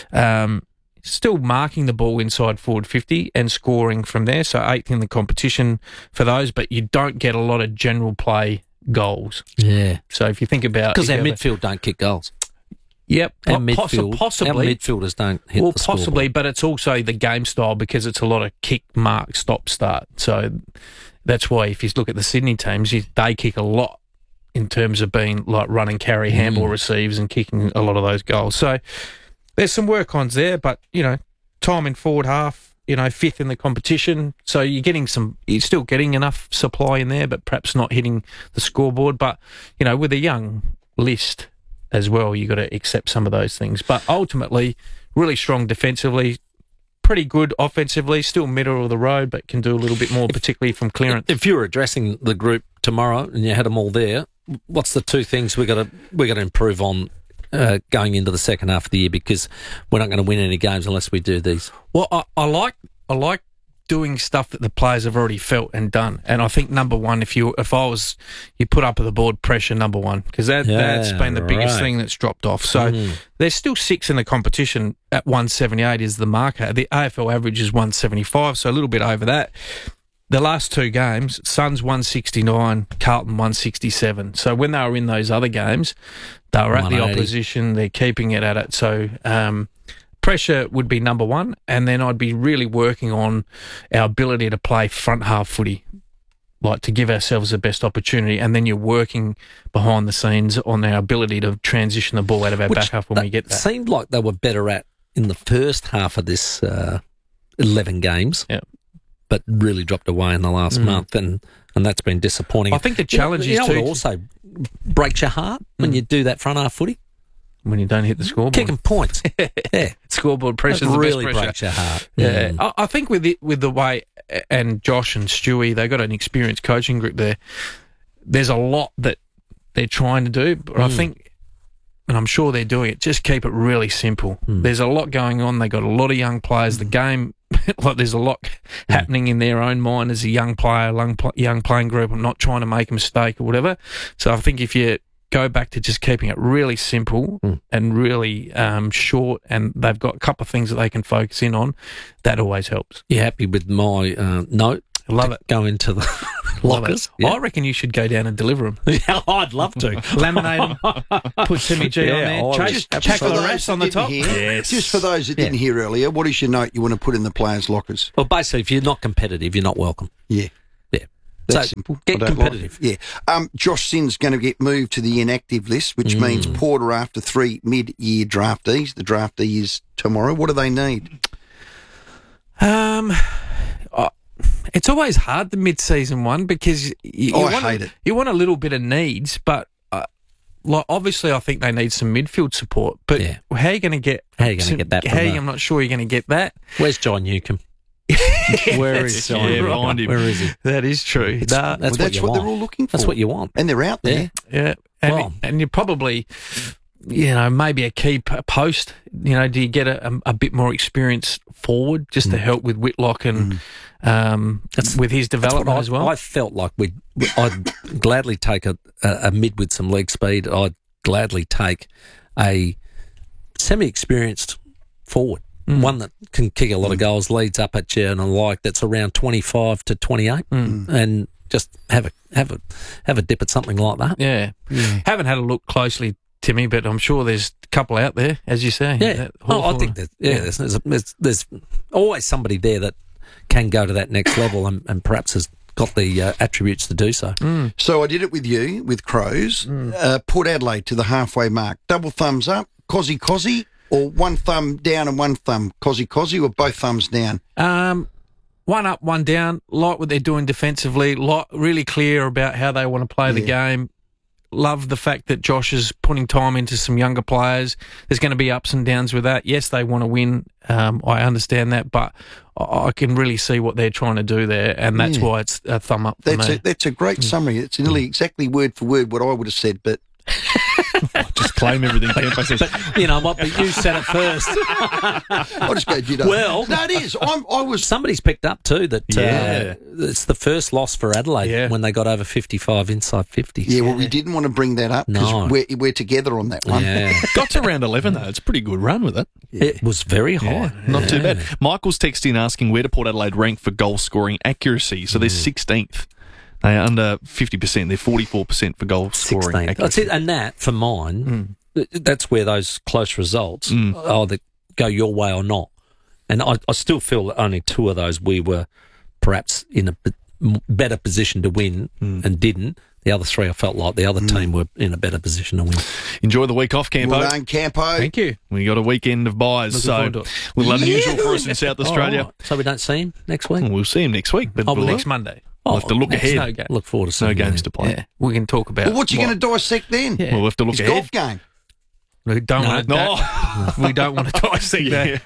Still marking the ball inside forward 50 and scoring from there, so 8th in the competition for those, but you don't get a lot of general play goals. Yeah. So if you think about... Because our midfield don't kick goals. Yep. Our midfield, possibly. Our midfielders don't hit the scoreboard. Possibly, but it's also the game style, because it's a lot of kick, mark, stop, start. So that's why if you look at the Sydney teams, they kick a lot in terms of being like run and carry, handball receives and kicking a lot of those goals. So there's some work-ons there, but, time in forward half, 5th in the competition. So you're still getting enough supply in there, but perhaps not hitting the scoreboard. But, with a young list as well, you've got to accept some of those things. But ultimately, really strong defensively, pretty good offensively, still middle of the road, but can do a little bit more, particularly from clearance. If you were addressing the group tomorrow and you had them all there, what's the 2 things we got to improve on going into the second half of the year, because we're not going to win any games unless we do these? Well, I like doing stuff that the players have already felt and done, and I think number one, you put up at the board pressure, number one, because that's been the biggest thing that's dropped off. So there's still 6 in the competition at 178 is the marker. The AFL average is 175, so a little bit over that. The last 2 games, Suns 169, Carlton 167. So when they were in those other games, they were at the opposition, they're keeping it at it. So pressure would be number one, and then I'd be really working on our ability to play front half footy, like to give ourselves the best opportunity, and then you're working behind the scenes on our ability to transition the ball out of our back half when we get that. It seemed like they were better at in the first half of this 11 games. Yeah. But really dropped away in the last month, and that's been disappointing. I think the challenge is too. It also breaks your heart when you do that front half footy. When you don't hit the scoreboard. Kicking points. Yeah. Scoreboard pressure really breaks your heart. Yeah. I think with the way, and Josh and Stewie, they've got an experienced coaching group there, there's a lot that they're trying to do, but I think and I'm sure they're doing it, just keep it really simple. There's a lot going on. They got a lot of young players. The game, like there's a lot happening in their own mind as a young player, young playing group. I'm not trying to make a mistake or whatever. So I think if you go back to just keeping it really simple and really short, and they've got a couple of things that they can focus in on, that always helps. You happy with my note? I love it. Go into the lockers. Yeah. I reckon you should go down and deliver them. Yeah, I'd love to. Laminate them, put Timmy G on there, chuck the rest on the top. Yes. Just for those that didn't hear earlier, what is your note you want to put in the players' lockers? Well, basically, if you're not competitive, you're not welcome. Yeah. Yeah. That's so simple. Get competitive. Josh Sinn's going to get moved to the inactive list, which means Porter after 3 mid-year draftees. The draftee is tomorrow. What do they need? It's always hard, the mid-season one, because you want a little bit of needs, but obviously I think they need some midfield support. But how are you going to get? How are you going to get that? I'm not sure you're going to get that. Where's John Newcomb? Where is John? Find him. Where is he? That is true. That's what they're all looking for. That's what you want, and they're out there. Yeah. And you probably, maybe a key post. Do you get a bit more experienced forward just to help with Whitlock and with his development as well? I felt like I'd gladly take a mid with some leg speed. I'd gladly take a semi-experienced forward, one that can kick a lot of goals, leads up at you, and that's around 25 to 28, and just have a dip at something like that. Yeah. Haven't had a look closely, Timmy, but I'm sure there's a couple out there, as you say. Yeah. I think that there's always somebody there that can go to that next level and perhaps has got the attributes to do so. So I did it with you, with Crows. Port Adelaide to the halfway mark. Double thumbs up, Cozzy, or one thumb down and one thumb, Cozzy, or both thumbs down? One up, one down. Like what they're doing defensively. Really clear about how they want to play the game. Love the fact that Josh is putting time into some younger players. There's going to be ups and downs with that. Yes, they want to win. I understand that, but I can really see what they're trying to do there, and that's why it's a thumb up for me. That's a great summary. It's nearly exactly word for word what I would have said, but... Just claim everything Campo says. But you know what? But you said it first. I'll just go, Well, no, it is. Somebody's picked up too that it's the first loss for Adelaide when they got over 55 inside 50. Yeah, well, we didn't want to bring that up because we're together on that one. Yeah. Got to round 11 though. It's a pretty good run with it. It was very high. Not too bad. Michael's texted in asking where do Port Adelaide rank for goal scoring accuracy. So they're 16th. They're under 50%. They're 44% for goal scoring accuracy. That's it. And that, for mine, that's where those close results either go your way or not. And I still feel that only 2 of those we were perhaps in a better position to win and didn't. The other 3, I felt like the other team were in a better position to win. Enjoy the week off, Campo. Well done, Campo. Thank you. We got a weekend of buys, so a little unusual for us in South Australia. So we don't see him next week? We'll see him next week. But next Monday. We'll have to look ahead. Look forward to seeing no games to play. Yeah, we can talk about. Well, what's you going to dissect then? Yeah. We'll have to look ahead. Golf game. We don't want to. We don't want to dissect that.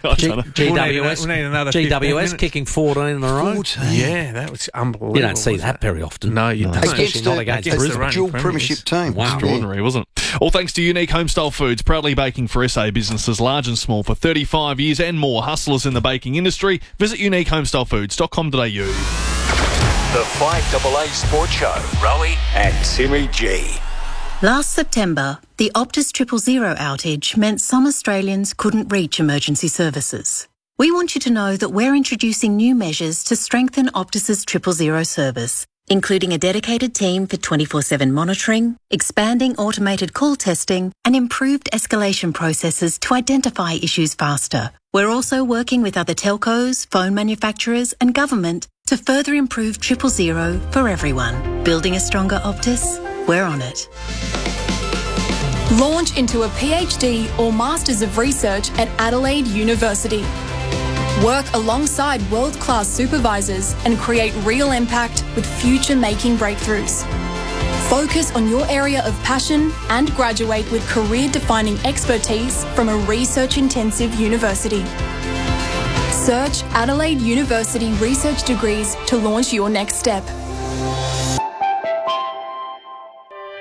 GWS kicking 14 in a row. 14. Yeah, that was unbelievable. You don't see that very often. No, you don't. Against the dual premiership team. Wow. Extraordinary, wasn't it? All thanks to Unique Homestyle Foods, proudly baking for SA businesses large and small for 35 years and more. Hustlers in the baking industry. Visit uniquehomestylefoods.com.au. The 5AA Sports Show. Rowie and Timmy G. Last September, the Optus 000 outage meant some Australians couldn't reach emergency services. We want you to know that we're introducing new measures to strengthen Optus's 000 service, including a dedicated team for 24/7 monitoring, expanding automated call testing, and improved escalation processes to identify issues faster. We're also working with other telcos, phone manufacturers, and government to further improve 000 for everyone. Building a stronger Optus? We're on it. Launch into a PhD or Masters of Research at Adelaide University. Work alongside world-class supervisors and create real impact with future-making breakthroughs. Focus on your area of passion and graduate with career-defining expertise from a research-intensive university. Search Adelaide University research degrees to launch your next step.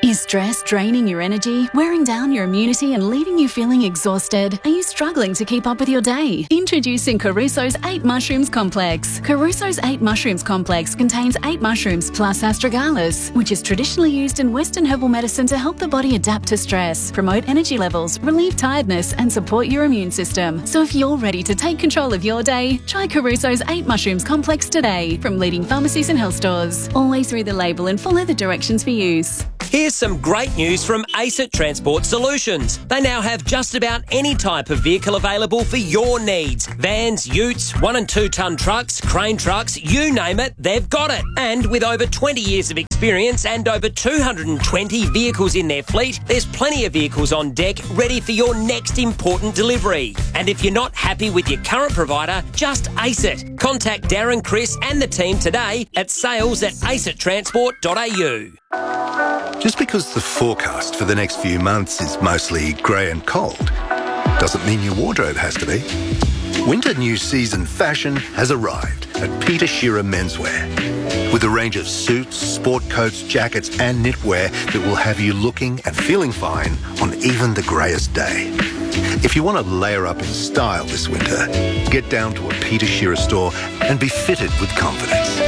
Is stress draining your energy, wearing down your immunity and leaving you feeling exhausted? Are you struggling to keep up with your day? Introducing Caruso's 8 Mushrooms Complex. Caruso's 8 Mushrooms Complex contains 8 mushrooms plus astragalus, which is traditionally used in Western herbal medicine to help the body adapt to stress, promote energy levels, relieve tiredness and support your immune system. So if you're ready to take control of your day, try Caruso's 8 Mushrooms Complex today from leading pharmacies and health stores. Always read the label and follow the directions for use. Here's some great news from ACET Transport Solutions. They now have just about any type of vehicle available for your needs. Vans, utes, 1 and 2 tonne trucks, crane trucks, you name it, they've got it. And with over 20 years of experience and over 220 vehicles in their fleet, there's plenty of vehicles on deck ready for your next important delivery. And if you're not happy with your current provider, just ace it. Contact Darren, Chris and the team today at sales@acettransport.au. Just because the forecast for the next few months is mostly grey and cold, doesn't mean your wardrobe has to be. Winter new season fashion has arrived at Peter Shearer Menswear, with a range of suits, sport coats, jackets and knitwear that will have you looking and feeling fine on even the greyest day. If you want to layer up in style this winter, get down to a Peter Shearer store and be fitted with confidence.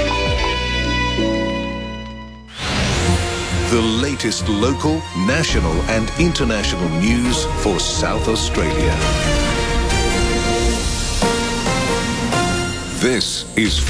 The latest local, national and international news for South Australia. This is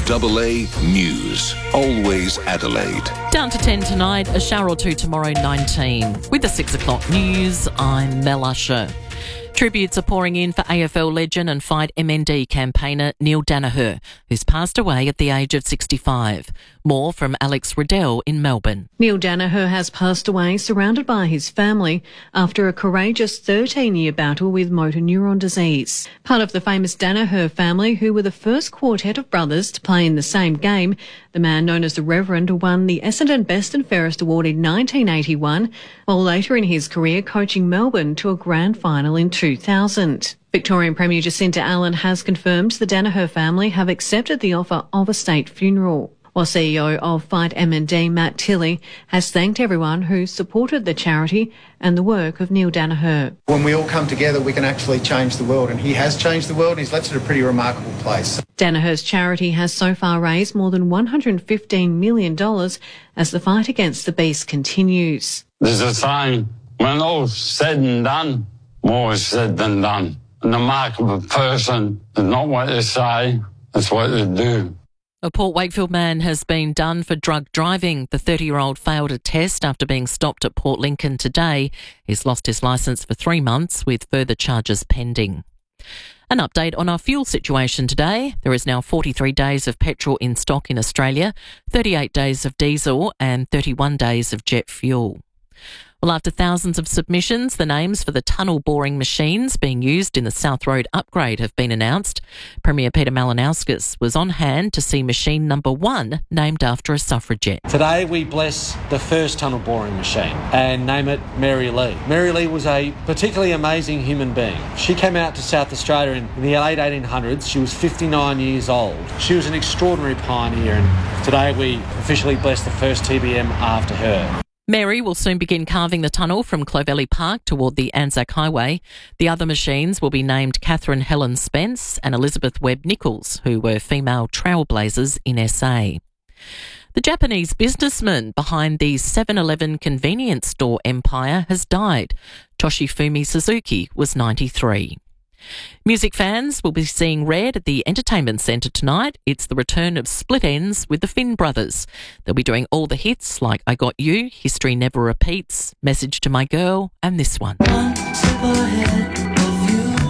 5AA News, always Adelaide. Down to 10 tonight, a shower or two tomorrow, 19. With the 6 o'clock news, I'm Mel Usher. Tributes are pouring in for AFL legend and Fight MND campaigner Neil Danaher, who's passed away at the age of 65. More from Alex Riddell in Melbourne. Neil Danaher has passed away surrounded by his family after a courageous 13-year battle with motor neuron disease. Part of the famous Danaher family, who were the first quartet of brothers to play in the same game, the man known as the Reverend won the Essendon Best and Fairest Award in 1981, while later in his career coaching Melbourne to a grand final in 2000. Victorian Premier Jacinta Allen has confirmed the Danaher family have accepted the offer of a state funeral, while CEO of Fight MND, Matt Tilley, has thanked everyone who supported the charity and the work of Neil Danaher. When we all come together, we can actually change the world, and he has changed the world, and he's left it a pretty remarkable place. Danaher's charity has so far raised more than $115 million as the fight against the beast continues. There's a saying, when all's said and done, more is said than done. And the mark of a person is not what they say, it's what they do. A Port Wakefield man has been done for drug driving. The 30-year-old failed a test after being stopped at Port Lincoln today. He's lost his licence for 3 months with further charges pending. An update on our fuel situation today. There is now 43 days of petrol in stock in Australia, 38 days of diesel and 31 days of jet fuel. Well, after thousands of submissions, the names for the tunnel boring machines being used in the South Road upgrade have been announced. Premier Peter Malinauskas was on hand to see machine number 1 named after a suffragette. Today we bless the first tunnel boring machine and name it Mary Lee. Mary Lee was a particularly amazing human being. She came out to South Australia in the late 1800s. She was 59 years old. She was an extraordinary pioneer, and today we officially bless the first TBM after her. Mary will soon begin carving the tunnel from Clovelly Park toward the Anzac Highway. The other machines will be named Catherine Helen Spence and Elizabeth Webb Nichols, who were female trailblazers in SA. The Japanese businessman behind the 7-Eleven convenience store empire has died. Toshifumi Suzuki was 93. Music fans will be seeing Red at the Entertainment Centre tonight. It's the return of Split Ends with the Finn Brothers. They'll be doing all the hits like I Got You, History Never Repeats, Message to My Girl and this one. One step ahead of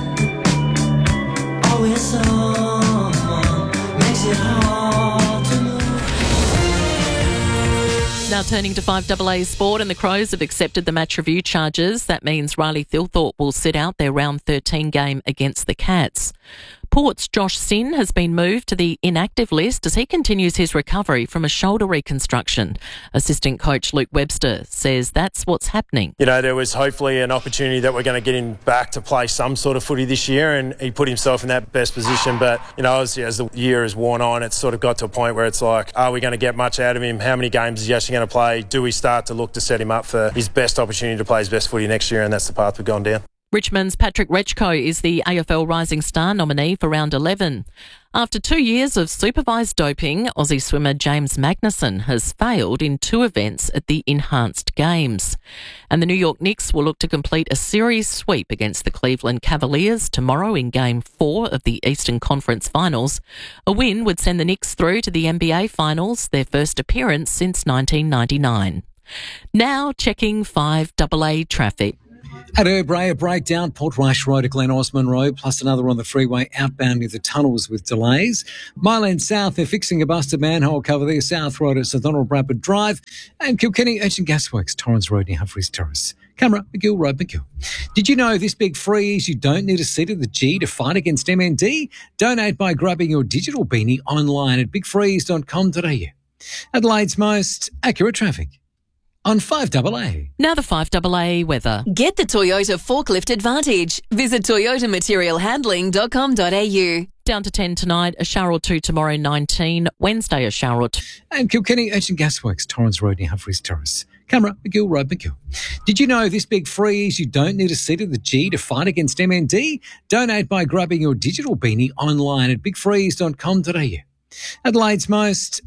you, always someone makes it hard to move. Now turning to 5AA Sport, and the Crows have accepted the match review charges. That means Riley Thilthorpe will sit out their round 13 game against the Cats. Port's Josh Sin has been moved to the inactive list as he continues his recovery from a shoulder reconstruction. Assistant coach Luke Webster says that's what's happening. You know, there was hopefully an opportunity that we're going to get him back to play some sort of footy this year, and he put himself in that best position. But, you know, as the year has worn on, it's sort of got to a point where it's like, are we going to get much out of him? How many games is he actually going to play? Do we start to look to set him up for his best opportunity to play his best footy next year? And that's the path we've gone down. Richmond's Patrick Rechko is the AFL Rising Star nominee for round 11. After 2 years of supervised doping, Aussie swimmer James Magnussen has failed in 2 events at the Enhanced Games. And the New York Knicks will look to complete a series sweep against the Cleveland Cavaliers tomorrow in Game 4 of the Eastern Conference Finals. A win would send the Knicks through to the NBA Finals, their first appearance since 1999. Now checking 5AA traffic. At Erbray, a breakdown, Port Rush Road to Glen Osmond Road, plus another on the freeway outbound near the tunnels with delays. Mile End South, they're fixing a busted manhole cover there, South Road at Sir Donald Bradford Drive, and Kilkenny Urgent Gasworks, Torrens Road near Humphreys Terrace. Camera, McGill Road, McGill. Did you know this big freeze, you don't need a seat at the G to fight against MND? Donate by grabbing your digital beanie online at bigfreeze.com.au. Adelaide's most accurate traffic on 5AA. Now the 5AA weather. Get the Toyota Forklift Advantage. Visit toyotamaterialhandling.com.au. Down to 10 tonight, a shower or 2 tomorrow, 19. Wednesday, a shower or 2. And Kilkenny Urgent Gasworks, Torrens Road near Humphreys Terrace. Camera, McGill Road, McGill. Did you know this big freeze, you don't need a seat at the G to fight against MND? Donate by grabbing your digital beanie online at bigfreeze.com.au. Adelaide's most